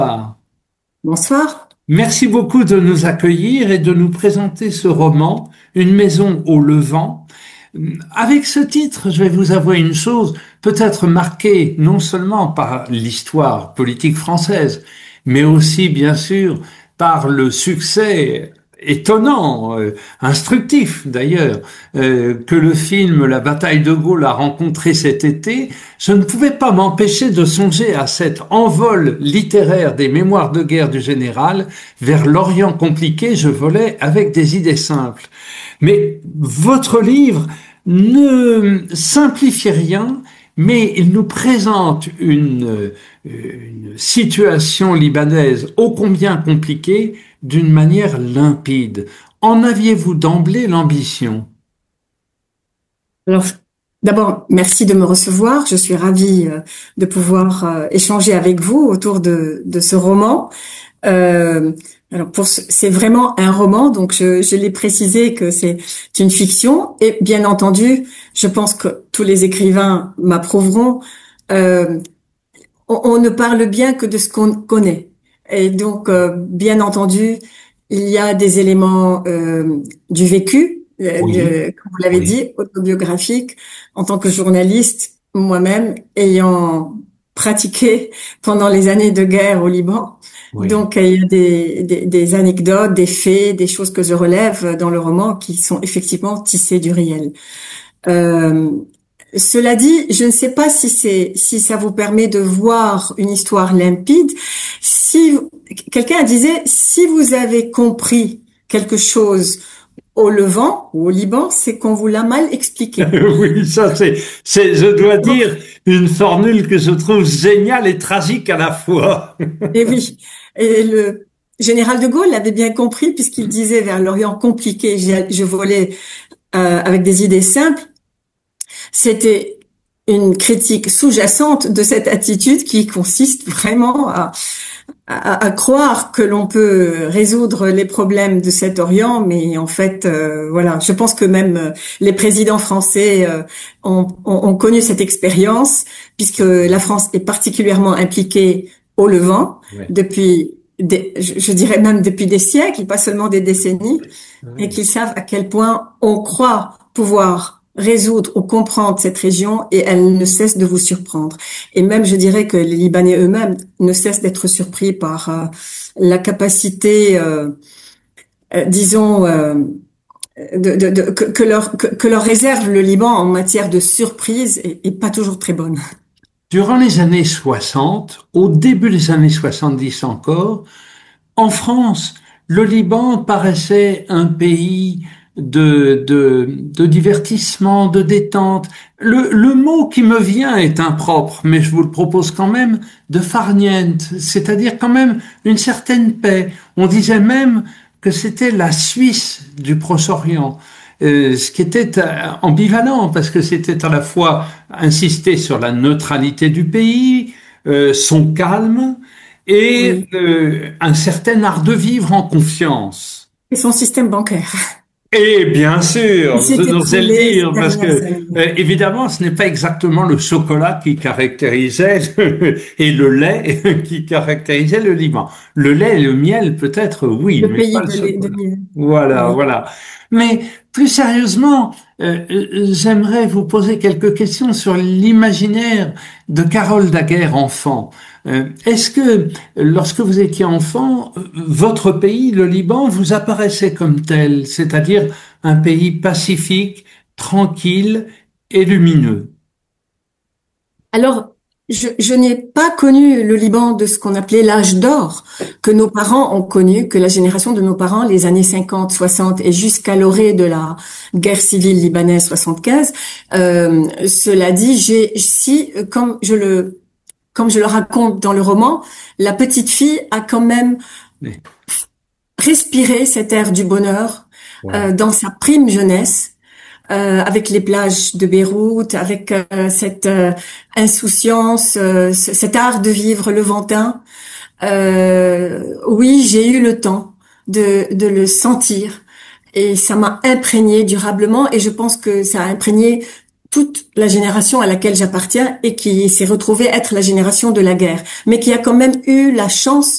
Bonsoir. Merci beaucoup de nous accueillir et de nous présenter ce roman, Une maison au Levant. Avec ce titre, je vais vous avouer une chose, peut-être marquée non seulement par l'histoire politique française, mais aussi, bien sûr, par le succès étonnant, instructif d'ailleurs, que le film La bataille de Gaulle a rencontré cet été. Je ne pouvais pas m'empêcher de songer à cet envol littéraire des mémoires de guerre du général vers l'Orient compliqué. Je volais avec des idées simples. Mais votre livre ne simplifie rien, mais il nous présente une situation libanaise ô combien compliquée d'une manière limpide. En aviez-vous d'emblée l'ambition? Alors, d'abord, merci de me recevoir. Je suis ravie de pouvoir échanger avec vous autour de ce roman. Euh, c'est vraiment un roman, donc je l'ai précisé que c'est une fiction. Et bien entendu, je pense que tous les écrivains m'approuveront. Euh, on ne parle bien que de ce qu'on connaît. Et donc, bien entendu, il y a des éléments du vécu, Oui, comme vous l'avez oui, dit, autobiographique, en tant que journaliste, moi-même, ayant pratiqué pendant les années de guerre au Liban. oui. Donc, il y a des anecdotes, des faits, des choses que je relève dans le roman qui sont effectivement tissées du réel. Euh, Cela dit, je ne sais pas si ça vous permet de voir une histoire limpide. Si quelqu'un disait, si vous avez compris quelque chose au Levant ou au Liban, c'est qu'on vous l'a mal expliqué. Oui, ça je dois dire, une formule que je trouve géniale et tragique à la fois. Et oui, et le général de Gaulle l'avait bien compris puisqu'il disait vers l'Orient compliqué, je volais avec des idées simples. C'était une critique sous-jacente de cette attitude qui consiste vraiment à croire que l'on peut résoudre les problèmes de cet Orient, mais en fait, voilà, je pense que même les présidents français ont connu cette expérience, puisque la France est particulièrement impliquée au Levant Ouais, depuis je dirais même depuis des siècles, pas seulement des décennies, et ouais. qu'ils savent à quel point on croit pouvoir résoudre ou comprendre cette région et elle ne cesse de vous surprendre. Et même, je dirais que les Libanais eux-mêmes ne cessent d'être surpris par la capacité, disons, que leur réserve le Liban en matière de surprise et pas toujours très bonne. Durant les années 60, au début des années 70 encore, en France, le Liban paraissait un pays de divertissement, de détente. Le mot qui me vient est impropre, mais je vous le propose quand même, de farniente, c'est-à-dire quand même une certaine paix. On disait même que c'était la Suisse du Proche-Orient. Ce qui était ambivalent, parce que c'était à la fois insister sur la neutralité du pays, son calme, et Oui. un certain art de vivre en confiance. Et son système bancaire. Et bien Il sûr, s'est je n'osais le écroulé ces dire, parce dernières que années. évidemment, ce n'est pas exactement le chocolat qui caractérisait et le lait qui caractérisait le Liban. Le lait et le miel, peut-être, oui, Le mais pas pays le de chocolat. mille. Voilà, Oui. voilà. Mais plus sérieusement, j'aimerais vous poser quelques questions sur l'imaginaire de Carole Daguerre enfant. Est-ce que lorsque vous étiez enfant, votre pays, le Liban, vous apparaissait comme tel, c'est-à-dire un pays pacifique, tranquille et lumineux? Alors, je n'ai pas connu le Liban de ce qu'on appelait l'âge d'or, que nos parents ont connu, que la génération de nos parents, les années 50, 60 et jusqu'à l'orée de la guerre civile libanaise 75. Cela dit, comme je le raconte dans le roman, la petite fille a quand même Oui, respiré cet air du bonheur oui, dans sa prime jeunesse avec les plages de Beyrouth, avec cette insouciance, cet art de vivre levantin. Oui, j'ai eu le temps de le sentir et ça m'a imprégné durablement et je pense que ça a imprégné toute la génération à laquelle j'appartiens et qui s'est retrouvée être la génération de la guerre, mais qui a quand même eu la chance